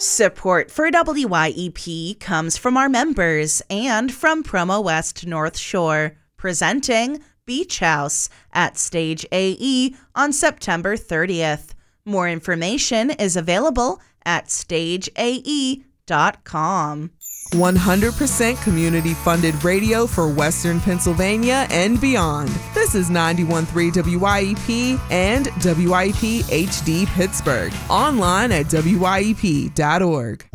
Support for WYEP comes from our members and from Promo West North Shore, presenting Beach House at Stage AE on September 30th. More information is available at stageae.com. 100% community-funded radio for Western Pennsylvania and beyond. This is 91.3 WYEP and WYEP HD Pittsburgh. Online at wyep.org.